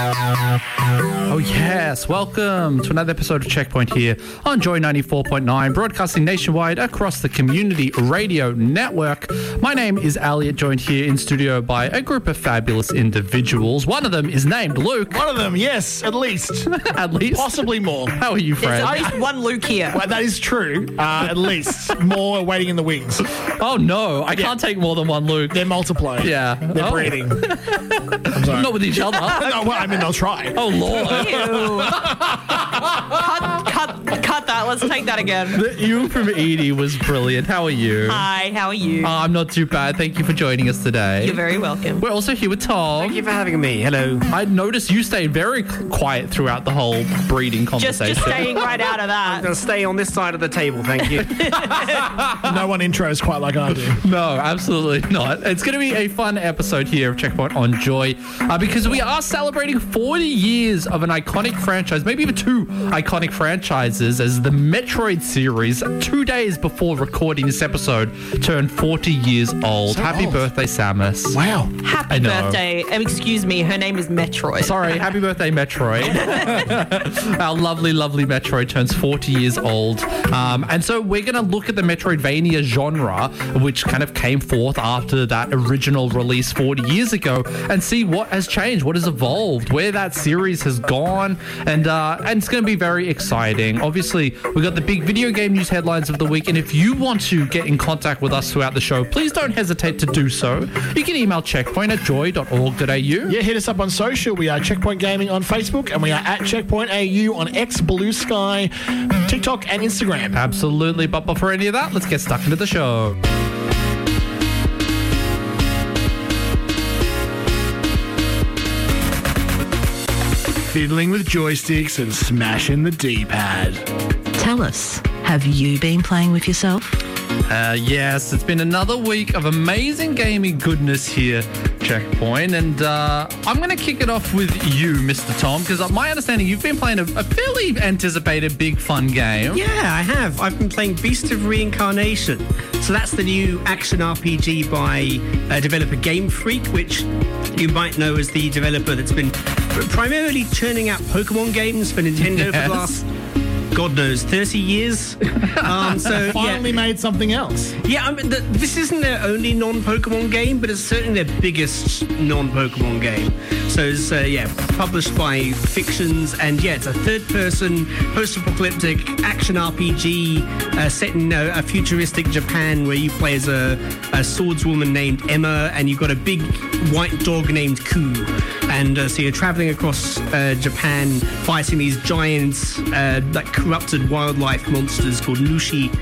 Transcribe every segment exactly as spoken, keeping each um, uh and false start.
Oh yes, welcome to another episode of Checkpoint here on Joy ninety-four point nine, broadcasting nationwide across the Community Radio Network. My name is Elliot, joined here in studio by a group of fabulous individuals. One of them is named Luke. One of them, yes, at least. At least? Possibly more. How are you, Fred? There's at least one Luke here. Well, that is true. Uh, at least. More waiting in the wings. Oh no, I can't take more than one Luke. They're multiplying. Yeah. They're Oh. breeding. I'm sorry. Not with each other. No, well, I mean, they'll try. Oh Lord. Ew. cut, cut, cut that. Let's take that again. The you from Edie was brilliant. How are you? Hi, how are you? Uh, I'm not too bad. Thank you for joining us today. You're very welcome. We're also here with Tom. Thank you for having me. Hello. I noticed you stayed very quiet throughout the whole breeding Just, conversation. just staying right out of I'm that. going to stay on this side of the table, thank you. No one intros quite like I do. No, absolutely not. It's going to be a fun episode here of Checkpoint on Joy uh, because we are celebrating forty years of an iconic franchise, maybe even two iconic franchises, as the Metroid series, two days before recording this episode, turned forty years old. So Happy old. birthday, Samus. Wow. Happy I know. birthday. Um, excuse me, her name is Metroid. Sorry, happy birthday, Metroid. Our lovely, lovely Metroid turns forty years old. Um, and so we're going to look at the Metroidvania genre, which kind of came forth after that original release forty years ago, and see what has changed, what has evolved, where that series has gone. And, uh, and it's going to be very exciting. Obviously, we got the big video game news headlines of the week. And if you want to get in contact with us throughout the show, please don't hesitate to do so. You can email checkpoint at joy dot org dot a u. Yeah, hit us up on social. We are Checkpoint Gaming on Facebook, and we are at Checkpoint A U on X, Blue Sky, TikTok, and Instagram. Absolutely. But before any of that, let's get stuck into the show. Fiddling with joysticks and smashing the D-pad. Tell us, have you been playing with yourself? Uh, yes, it's been another week of amazing gaming goodness here, Checkpoint. And uh, I'm going to kick it off with you, Mister Tom, because my understanding, you've been playing a, a fairly anticipated big fun game. Yeah, I have. I've been playing Beast of Reincarnation. So that's the new action R P G by uh, developer Game Freak, which you might know as the developer that's been primarily churning out Pokemon games for Nintendo Yes. for the last, God knows, thirty years. Um, so Finally yeah. made something else. Yeah, I mean, the, this isn't their only non-Pokemon game, but it's certainly their biggest non-Pokemon game. So it's, uh, yeah, published by Fictions, and yeah, it's a third-person, post-apocalyptic action R P G uh, set in uh, a futuristic Japan where you play as a, a swordswoman named Emma, and you've got a big white dog named Ku. And uh, so you're traveling across uh, Japan, fighting these giant, uh, like corrupted wildlife monsters called Nushi,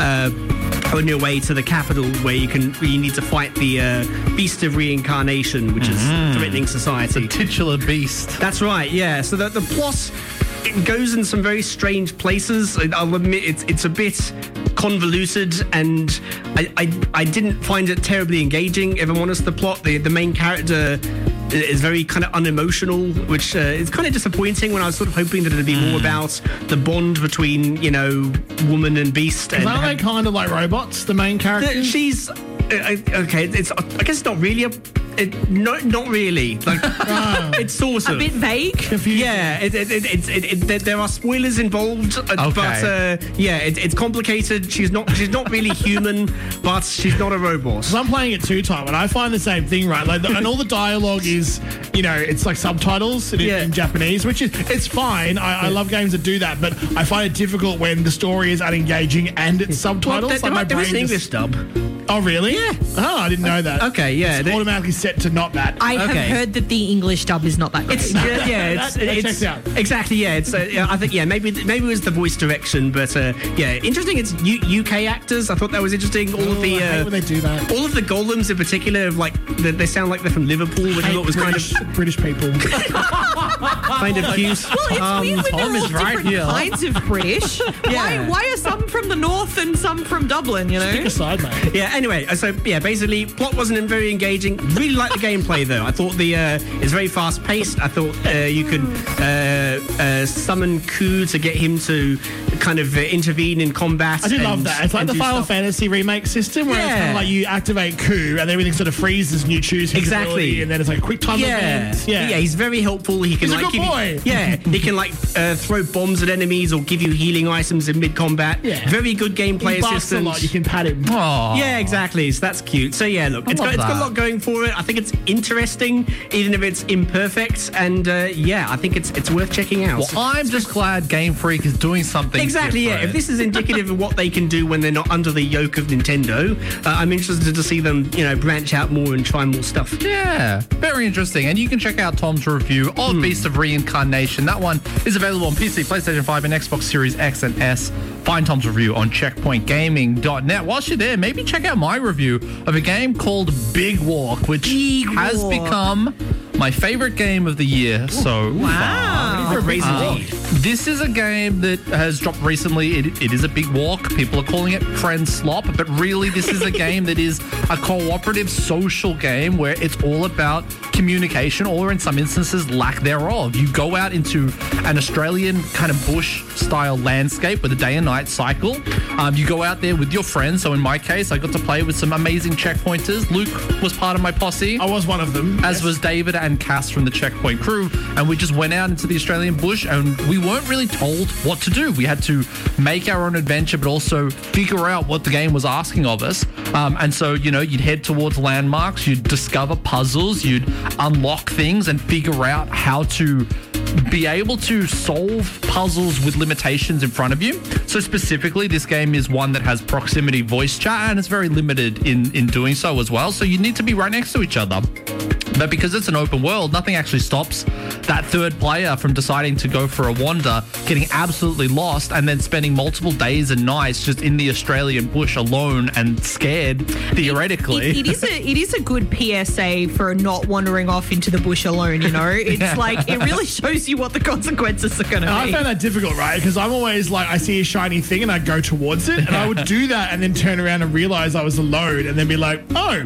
uh, on your way to the capital where you can where you need to fight the uh, Beast of Reincarnation, which is threatening society. Titular beast. That's right, yeah. So the, the plot, it goes in some very strange places. I'll admit it's it's a bit convoluted, and I, I, I didn't find it terribly engaging, if I'm honest. The plot, the, the main character is very kind of unemotional, which uh, is kind of disappointing when I was sort of hoping that it'd be more about the bond between, you know, woman and beast. And Aren't they kind of like robots, the main the- characters? she's uh, okay. It's I guess it's not really a. It, no, not really. Like it's sort of A bit vague. Yeah, it, it, it, it, it, it, there are spoilers involved, uh, Okay. but uh, yeah, it, it's complicated. She's not she's not really human, but she's not a robot. So I'm playing it two time, and I find the same thing, right? Like, the, and all the dialogue is, you know, it's like subtitles in, Yeah. in Japanese, which is it's fine. I, I love games that do that, but I find it difficult when the story is unengaging and it's subtitles. Well, there, like there, my there is brain an just- English dub. Oh, really? Yeah. Oh, I didn't know that. Okay, yeah. It's they- automatically set to not that. I Okay. have heard that the English dub is not that great. It's yeah, yeah, it's, That- that it's checks out. exactly yeah. It's uh, yeah, I think yeah, maybe maybe it was the voice direction, but uh, yeah, interesting. It's U- UK actors. I thought that was interesting. All Oh, of the I hate uh, when they do that. all of the golems in particular, of like they, they sound like they're from Liverpool, which I Hate thought was kind British, of British people. kind of cute. Well, it's Um, weird when Tom they're all is right different here. kinds of British. Why, why are some from the north and some from Dublin, you know? Pick a side, mate. Yeah, anyway, uh, so yeah, basically, plot wasn't very engaging. Really liked the gameplay, though. I thought the uh, it's very fast-paced. I thought uh, you could uh, uh, summon Ku to get him to kind of uh, intervene in combat. I do and, love that. It's like and the do Final stuff. Fantasy remake system where it's Yeah. kind of like you activate coup and everything sort of freezes and you choose his Exactly. ability, and then it's like quick time Yeah. events. yeah, Yeah, he's very helpful. He can He's a like good give boy. You, yeah, he can like uh, throw bombs at enemies or give you healing items in mid combat. Yeah. Very good gameplay he barks a assistant. lot. You can pat him. Aw. Yeah, exactly. So that's cute. So yeah, look, it's love got, it's got a that. lot going for it. I think it's interesting, even if it's imperfect. And uh, yeah, I think it's it's worth checking out. Well, I'm just glad Game Freak is doing something Exactly, yeah. different. If this is indicative of what they can do when they're not under the yoke of Nintendo, uh, I'm interested to see them, you know, branch out more and try more stuff. Yeah, very interesting. And you can check out Tom's review of Beast of Reincarnation. That one is available on P C, PlayStation five, and Xbox Series X and S. Find Tom's review on checkpoint gaming dot net. Whilst you're there, maybe check out my review of a game called Big Walk, which Big has Walk. become my favorite game of the year so Wow. far. Praise Uh, indeed. This is a game that has dropped recently. It, it is a big walk. People are calling it friend slop, but really this is a game that is a cooperative social game where it's all about communication, or in some instances lack thereof. You go out into an Australian kind of bush style landscape with a day and night cycle. Um, you go out there with your friends. So in my case, I got to play with some amazing checkpointers. Luke was part of my posse, I was one of them. as was David and Cass from the Checkpoint crew, and we just went out into the Australian bush and we weren't really told what to do. We had to make our own adventure, but also figure out what the game was asking of us. Um, and so, you know, you'd head towards landmarks, you'd discover puzzles, you'd unlock things and figure out how to be able to solve puzzles with limitations in front of you. So specifically, this game is one that has proximity voice chat, and it's very limited in, in doing so as well. So you need to be right next to each other. But because it's an open world, nothing actually stops that third player from deciding to go for a wander, getting absolutely lost, and then spending multiple days and nights just in the Australian bush alone and scared, theoretically. It, it is a it is a good P S A for not wandering off into the bush alone. You know, it's Yeah. like it really shows you what the consequences are going to I be. found that difficult, right? Because I'm always like, I see a shiny thing and I go towards it, and I would do that and then turn around and realize I was alone, and then be like, oh,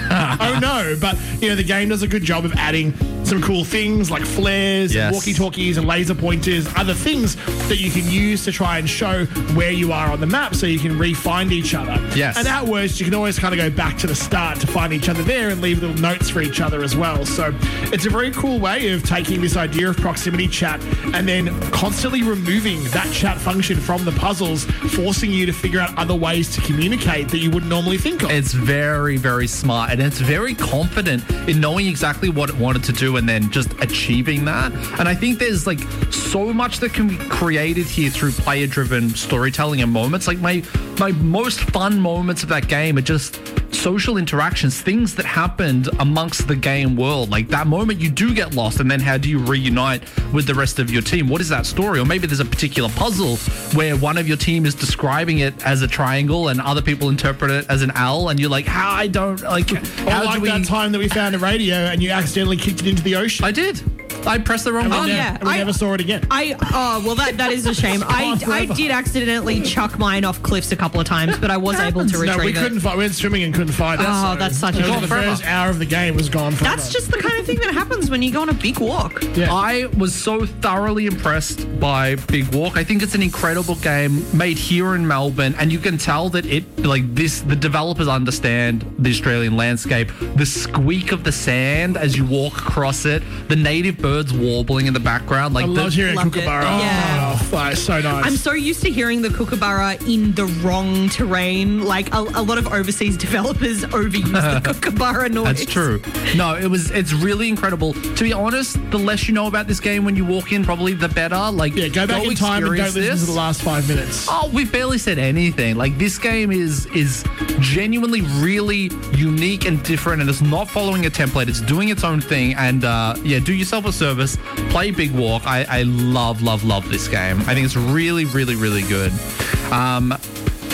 oh no. But you know, the game does a good job of adding some cool things like flares, Yes. and walkie-talkies, and laser pointers, other things that you can use to try and show where you are on the map, so you can re-find each other. Yes. And at worst, you can always kind of go back to the start to find each other there and leave little notes for each other as well. So it's a very cool way of taking this idea of proximity chat and then constantly removing that chat function from the puzzles, forcing you to figure out other ways to communicate that you wouldn't normally think of. It's very, very smart, and it's very confident in knowing exactly what it wanted to do and then just achieving that. And I think there's like so much that can be created here through player-driven storytelling and moments. Like my my most fun moments of that game are just social interactions, things that happened amongst the game world. Like that moment you do get lost, and then how do you reunite with the rest of your team? What is that story? Or maybe there's a particular puzzle where one of your team is describing it as a triangle and other people interpret it as an L, and you're like, how I don't like Or how like do we that time that we found a radio and you accidentally kicked it into the ocean. I did. I pressed the wrong and we, Oh, button. never, yeah. and we I- never saw it again. I oh well that that is a shame. I gone I forever. did accidentally chuck mine off cliffs a couple of times, but I was able to No, retrieve we it. couldn't find. We went swimming and couldn't find it. Oh, so that's such a it was shame. The first hour of the game was gone. Forever. That's just the kind of thing that happens when you go on a big walk. Yeah. I was so thoroughly impressed by Big Walk. I think it's an incredible game made here in Melbourne, and you can tell that it like this the developers understand the Australian landscape. The squeak of the sand as you walk across it, the native birds warbling in the background, like I the, love hearing Loved it. Kookaburra. Yeah. Oh, fuck, so nice. I'm so used to hearing the kookaburra in the wrong terrain. Like a, a lot of overseas developers overuse the kookaburra noise. That's true. No, it was. It's really incredible. To be honest, the less you know about this game when you walk in, probably the better. Like, yeah, go back in time and don't experience listen this. to the last five minutes. Oh, we've barely said anything. Like, this game is is genuinely really unique and different, and it's not following a template. It's doing its own thing. And uh, yeah, do yourself a service. Play Big Walk. I, I love, love, love this game. I think it's really, really, really good. Um,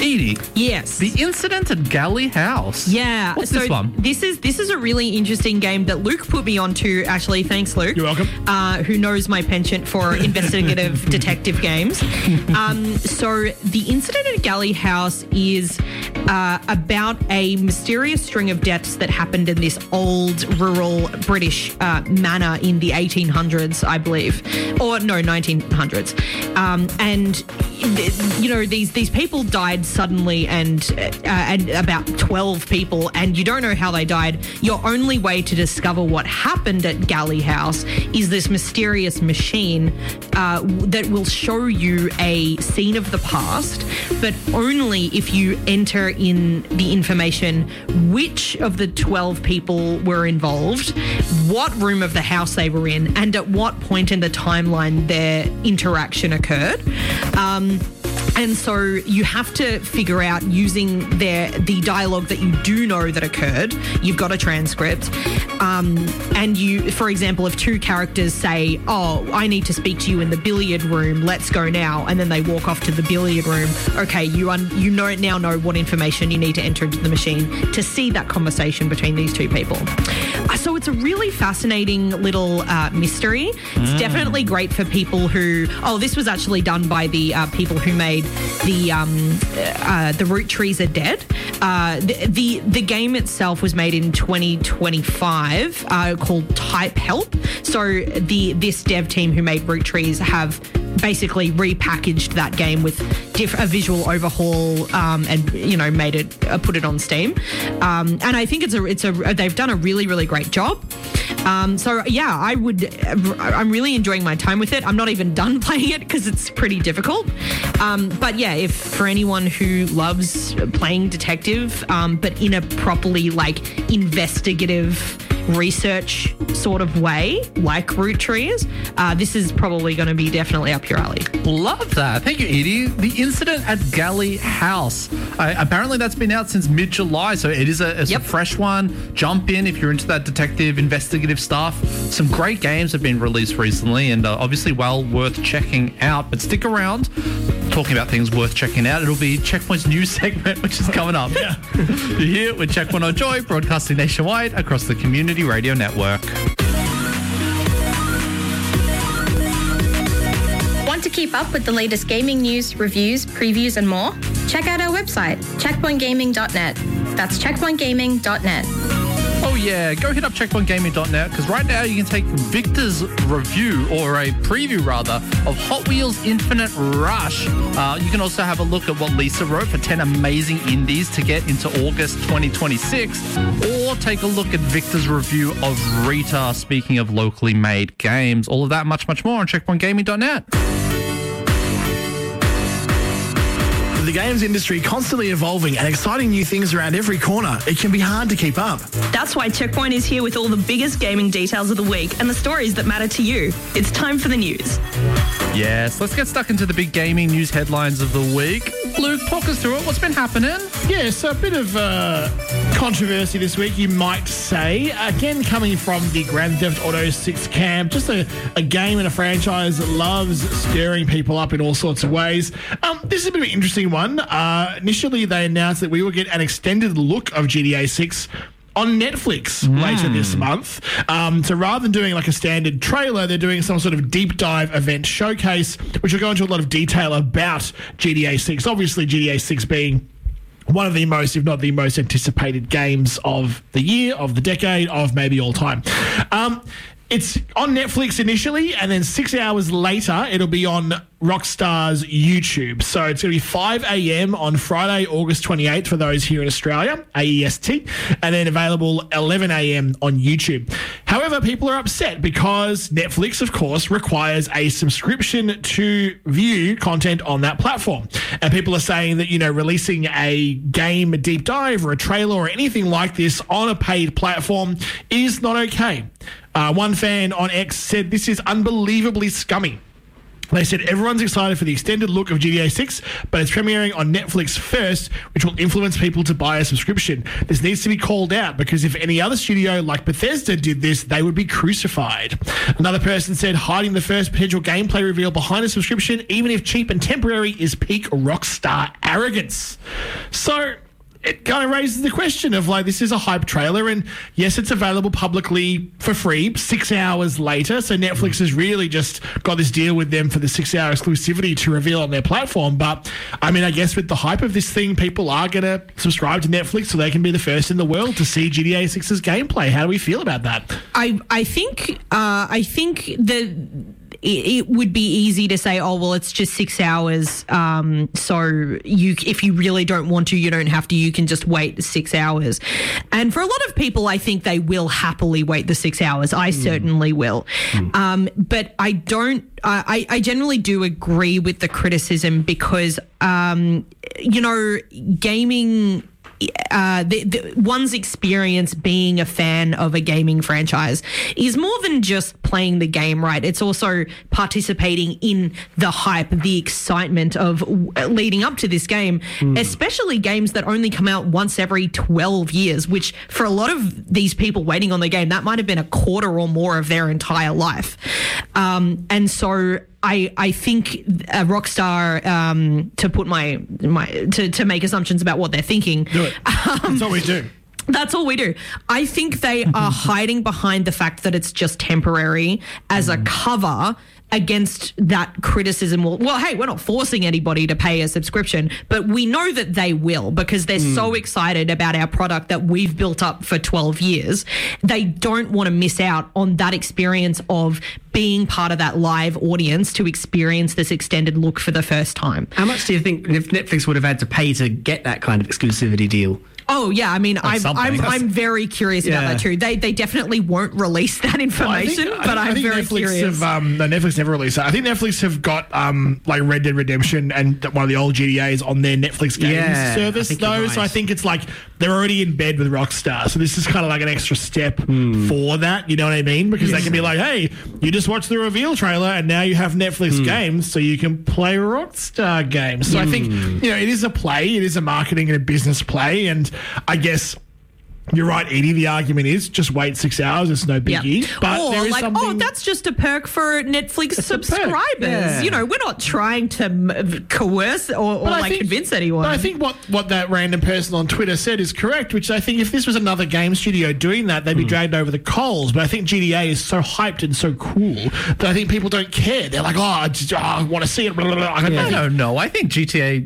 Edie, Yes. the incident at Galley House. Yeah. What's so this one? This is this is a really interesting game that Luke put me onto. Actually, thanks, Luke. You're welcome. Uh, who knows my penchant for investigative detective games? Um, so the incident at Galley House is uh, about a mysterious string of deaths that happened in this old rural British uh, manor in the eighteen hundreds, I believe, or no, nineteen hundreds, um, and you know these these people died suddenly, and uh, and about twelve people, and you don't know how they died. Your only way to discover what happened at Galley House is this mysterious machine uh, that will show you a scene of the past, but only if you enter in the information which of the twelve people were involved, what room of the house they were in, and at what point in the timeline their interaction occurred. Um, And so you have to figure out using their the dialogue that you do know that occurred. You've got a transcript. Um, and you, for example, if two characters say, oh, I need to speak to you in the billiard room, let's go now. And then they walk off to the billiard room. Okay, you un- you know now know what information you need to enter into the machine to see that conversation between these two people. Uh, so it's a really fascinating little uh, mystery. It's definitely great for people who, oh, this was actually done by the uh, people who made the um, uh, the Root Trees Are Dead. Uh, the, the the game itself was made in twenty twenty-five, uh, called Type Help. So the this dev team who made Root Trees have basically repackaged that game with diff- a visual overhaul um, and you know made it uh, put it on Steam. Um, and I think it's a it's a they've done a really really great job. Um, so yeah, I would. I'm really enjoying my time with it. I'm not even done playing it because it's pretty difficult. Um, but yeah, if for anyone who loves playing detective, um, but in a properly like investigative research sort of way, like Root Trees, uh, this is probably going to be definitely up your alley. Love that. Thank you, Edie. The incident at Galley House. Uh, apparently that's been out since mid-July, so it is a, it's Yep. a fresh one. Jump in if you're into that detective investigative stuff. Some great games have been released recently and uh, obviously well worth checking out. But stick around. Talking about things worth checking out, it'll be Checkpoint's news segment, which is coming up. Yeah. You're here with Checkpoint on Joy, broadcasting nationwide across the Community Radio Network. Want to keep up with the latest gaming news, reviews, previews, and more? Check out our website, checkpoint gaming dot net. That's checkpoint gaming dot net. Oh yeah, go hit up checkpoint gaming dot net because right now you can take Victor's review, or a preview rather, of Hot Wheels Infinite Rush. Uh, you can also have a look at what Lisa wrote for ten amazing indies to get into August twenty twenty-six, or take a look at Victor's review of Rita, speaking of locally made games. All of that, much, much more on checkpoint gaming dot net. The games industry constantly evolving and exciting new things around every corner. It can be hard to keep up. That's why Checkpoint is here with all the biggest gaming details of the week and the stories that matter to you. It's time for the news. Yes, let's get stuck into the big gaming news headlines of the week. Luke, talk us through it. What's been happening? Yes, a bit of uh, controversy this week, you might say. Again, coming from the Grand Theft Auto six camp, just a, a game and a franchise that loves stirring people up in all sorts of ways. Um, this is a bit of an interesting one. Uh, initially, they announced that we will get an extended look of G T A six on Netflix mm. later this month. Um, so rather than doing like a standard trailer, they're doing some sort of deep dive event showcase, which will go into a lot of detail about G T A six. Obviously, G T A six being one of the most, if not the most anticipated games of the year, of the decade, of maybe all time. Um, it's on Netflix initially, and then six hours later, it'll be on Rockstar's YouTube. So it's going to be five a.m. on Friday, August twenty-eighth for those here in Australia, A E S T, and then available eleven a.m. on YouTube. However, people are upset because Netflix, of course, requires a subscription to view content on that platform. And people are saying that, you know, releasing a game deep dive or a trailer or anything like this on a paid platform is not okay. Uh, one fan on X said, "This is unbelievably scummy." They said everyone's excited for the extended look of G T A six, but it's premiering on Netflix first, which will influence people to buy a subscription. This needs to be called out because if any other studio like Bethesda did this, they would be crucified. Another person said hiding the first potential gameplay reveal behind a subscription, even if cheap and temporary, is peak Rockstar arrogance. So it kind of raises the question of, like, this is a hype trailer, and yes, it's available publicly for free six hours later, so Netflix has really just got this deal with them for the six-hour exclusivity to reveal on their platform. But, I mean, I guess with the hype of this thing, people are going to subscribe to Netflix so they can be the first in the world to see G T A six's gameplay. How do we feel about that? I I think uh, I think that it would be easy to say, oh, well, it's just six hours. Um, so you, if you really don't want to, you don't have to. You can just wait six hours. And for a lot of people, I think they will happily wait the six hours. I mm. certainly will. Mm. Um, but I don't. I, I generally do agree with the criticism because, um, you know, gaming. Uh, the, the, one's experience being a fan of a gaming franchise is more than just playing the game, right? It's also participating in the hype, the excitement of leading up to this game, mm. especially games that only come out once every twelve years, which for a lot of these people waiting on the game, that might have been a quarter or more of their entire life. Um, and so I, I think a Rockstar, um, to put my, my to, to make assumptions about what they're thinking. Do it. Um, That's all we do. That's all we do. I think they are hiding behind the fact that it's just temporary as a cover against that criticism. Well, well, hey, we're not forcing anybody to pay a subscription, but we know that they will because they're mm. so excited about our product that we've built up for twelve years. They don't want to miss out on that experience of being part of that live audience to experience this extended look for the first time. How much do you think if Netflix would have had to pay to get that kind of exclusivity deal? Oh, yeah. I mean, I'm, I'm I'm very curious yeah. about that too. They they definitely won't release that information, well, I think, I but think, I'm I think very Netflix curious. Have, um, no, Netflix never released that. I think Netflix have got um, like Red Dead Redemption and one of the old G T As on their Netflix games yeah, service, though. Right. So I think it's like they're already in bed with Rockstar. So this is kind of like an extra step mm. for that. You know what I mean? Because yes. they can be like, hey, you just watched the reveal trailer and now you have Netflix mm. games so you can play Rockstar games. So mm. I think, you know, it is a play. It is a marketing and a business play. And I guess you're right, Edie. The argument is just wait six hours. It's no biggie. Yeah. But or there is like, something... oh, that's just a perk for Netflix it's subscribers. Yeah. You know, we're not trying to m- coerce or, or like think, convince anyone. But I think what, what that random person on Twitter said is correct, which I think if this was another game studio doing that, they'd be mm. dragged over the coals. But I think G T A is so hyped and so cool that I think people don't care. They're like, oh, I, just, oh, I want to see it. Blah, blah, blah. I yeah. don't know. I think G T A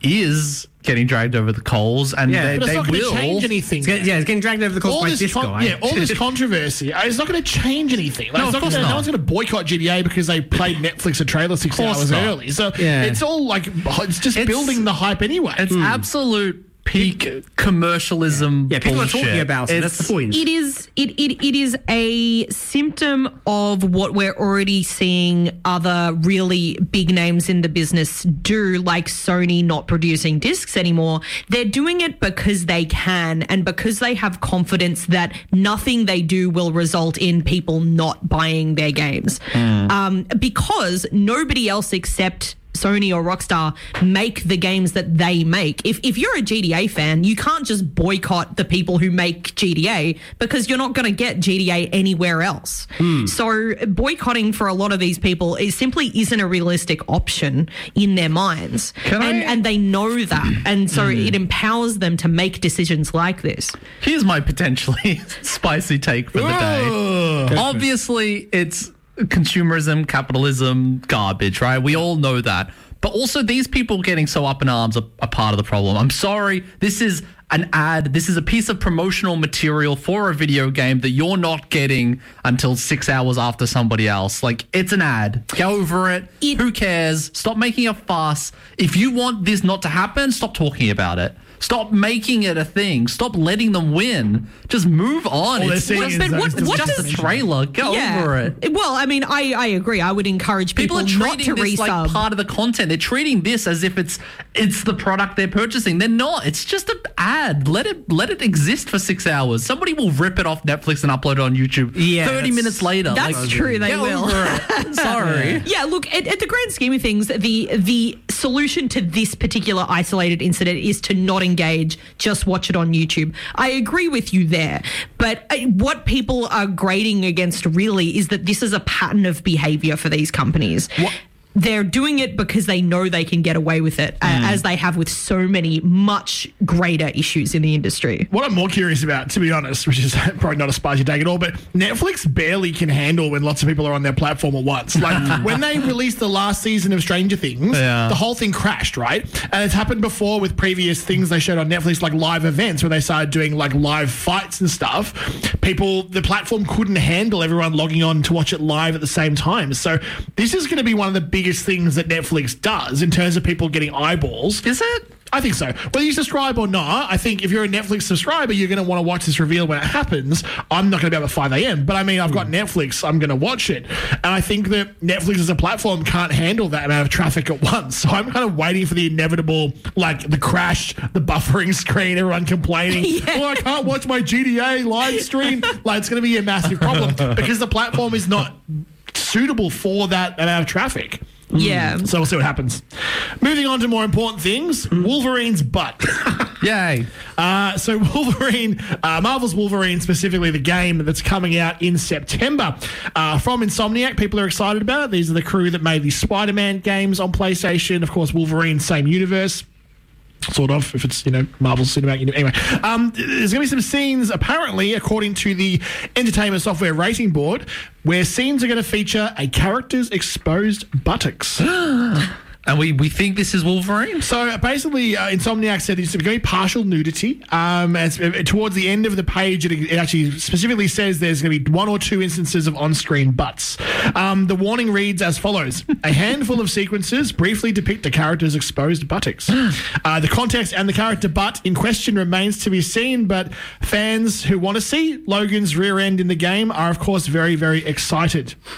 is getting dragged over the coals, and yeah, they, but it's they not will change anything. It's get, yeah, it's getting dragged over the coals all by this this con- guy. Yeah, all this controversy. uh, It's not going to change anything. Like, no, it's of not course gonna, not. No one's going to boycott G T A because they played Netflix a trailer six hours not. early. So yeah. it's all like it's just It's- building the hype anyway. It's Mm. absolute peak commercialism. Yeah, people bullshit. are talking about it. It's- That's the point. It is it, it it is a symptom of what we're already seeing other really big names in the business do, like Sony not producing discs anymore. They're doing it because they can and because they have confidence that nothing they do will result in people not buying their games. Mm. Um, because nobody else except Sony or Rockstar make the games that they make. If if you're a G T A fan, you can't just boycott the people who make G T A because you're not going to get G T A anywhere else. Mm. So boycotting for a lot of these people is simply isn't a realistic option in their minds. Can and, I- and they know that. And so mm. it empowers them to make decisions like this. Here's my potentially spicy take for the day. Obviously, it's consumerism, capitalism, garbage, right? We all know that. But also these people getting so up in arms are, are part of the problem. I'm sorry. This is an ad. This is a piece of promotional material for a video game that you're not getting until six hours after somebody else. Like, it's an ad. Get over it. it Who cares? Stop making a fuss. If you want this not to happen, stop talking about it. Stop making it a thing. Stop letting them win. Just move on. All they're It's, saying it's is but that what- it's what just does- a trailer. Go over it. Well, I mean, I, I agree. I would encourage people, People are not to treating this resub. like part of the content. They're treating this as if it's it's the product they're purchasing. They're not. It's just an ad. Let it let it exist for six hours. Somebody will rip it off Netflix and upload it on YouTube. Yeah, thirty that's- minutes later. That's Like, true, they get will. over it. Sorry. Yeah, look, at, at the grand scheme of things, the the solution to this particular isolated incident is to not engage, just watch it on YouTube. I agree with you there. But uh, what people are grading against really is that this is a pattern of behavior for these companies. What? They're doing it because they know they can get away with it, uh, as they have with so many much greater issues in the industry. What I'm more curious about, to be honest, which is probably not a spicy take at all, but Netflix barely can handle when lots of people are on their platform at once. Like when they released the last season of Stranger Things, Yeah. the whole thing crashed, right? And it's happened before with previous things they showed on Netflix, like live events where they started doing like live fights and stuff. People, the platform couldn't handle everyone logging on to watch it live at the same time. So this is going to be one of the biggest things that Netflix does in terms of people getting eyeballs. Is it? I think so. Whether you subscribe or not, I think if you're a Netflix subscriber, you're going to want to watch this reveal when it happens. I'm not going to be up at five a.m., but I mean, I've got Netflix. I'm going to watch it. And I think that Netflix as a platform can't handle that amount of traffic at once. So I'm kind of waiting for the inevitable, like the crash, the buffering screen, everyone complaining, Yeah. oh, I can't watch my G T A live stream. Like, it's going to be a massive problem because the platform is not suitable for that amount of traffic. Yeah. So we'll see what happens. Moving on to more important things, Wolverine's butt. Yay. Uh, so Wolverine, uh, Marvel's Wolverine, specifically the game that's coming out in September uh, from Insomniac. People are excited about it. These are the crew that made the Spider-Man games on PlayStation. Of course, Wolverine, same universe. Sort of, if it's, you know, Marvel's Cinematic Universe. Anyway, um, there's going to be some scenes, apparently, according to the Entertainment Software Rating Board, where scenes are going to feature a character's exposed buttocks. And we, we think this is Wolverine? So basically, uh, Insomniac said it's going to be partial nudity. Um, and uh, towards the end of the page, it, it actually specifically says there's going to be one or two instances of on-screen butts. Um, the warning reads as follows. A handful of sequences briefly depict the character's exposed buttocks. Uh, the context and the character butt in question remains to be seen, but fans who want to see Logan's rear end in the game are, of course, very, very excited.